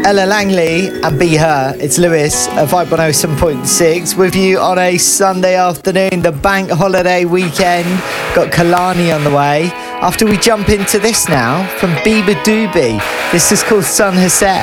Ella Langley and Be Her. It's Lewis at Vibe 107.6 with you on a Sunday afternoon, the bank holiday weekend. Got Kalani on the way. After we jump into this now from Biba Doobie. This is called Sun Has Set.